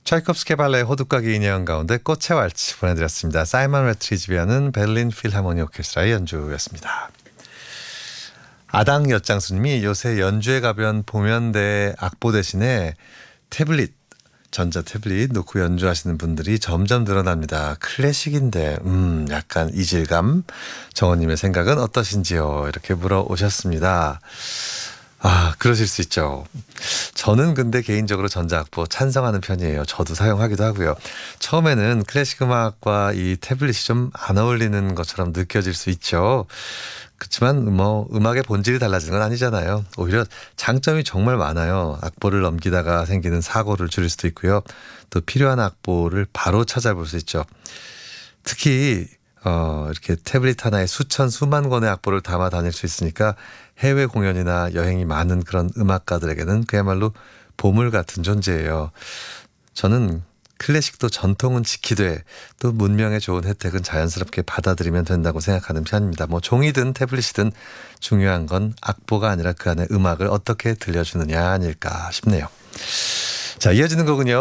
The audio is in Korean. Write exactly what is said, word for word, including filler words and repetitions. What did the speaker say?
차이콥스키 발레의 호두까기 인형 가운데 꽃의 왈츠 보내드렸습니다. 사이먼 레트리지비아는 베를린 필하모니 오케스트라의 연주였습니다. 아당 엿장수님이 요새 연주회 가변 보면대 악보 대신에 태블릿, 전자 태블릿 놓고 연주하시는 분들이 점점 늘어납니다. 클래식인데 음 약간 이질감. 정원님의 생각은 어떠신지요? 이렇게 물어오셨습니다. 아, 그러실 수 있죠. 저는 근데 개인적으로 전자악보 찬성하는 편이에요. 저도 사용하기도 하고요. 처음에는 클래식 음악과 이 태블릿이 좀 안 어울리는 것처럼 느껴질 수 있죠. 그렇지만 뭐 음악의 본질이 달라지는 건 아니잖아요. 오히려 장점이 정말 많아요. 악보를 넘기다가 생기는 사고를 줄일 수도 있고요. 또 필요한 악보를 바로 찾아볼 수 있죠. 특히 어, 이렇게 태블릿 하나에 수천 수만 권의 악보를 담아 다닐 수 있으니까 해외 공연이나 여행이 많은 그런 음악가들에게는 그야말로 보물 같은 존재예요. 저는 클래식도 전통은 지키되 또 문명의 좋은 혜택은 자연스럽게 받아들이면 된다고 생각하는 편입니다. 뭐 종이든 태블릿이든 중요한 건 악보가 아니라 그 안에 음악을 어떻게 들려주느냐 아닐까 싶네요. 자, 이어지는 곡은요.